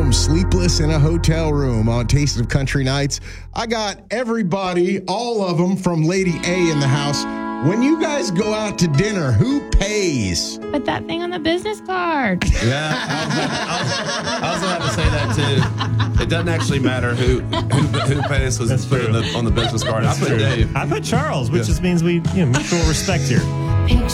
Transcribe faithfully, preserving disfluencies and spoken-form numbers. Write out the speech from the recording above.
home, sleepless in a hotel room on Taste of Country Nights. I got everybody, all of them, from Lady A in the house. When you guys go out to dinner, who pays? Put that thing on the business card. Yeah, I was, I was, I was about to say that too. It doesn't actually matter who who, who pays was put it on the business card. That's I put true. Dave. I put Charles, which Yeah. just means we, you know, mutual respect here.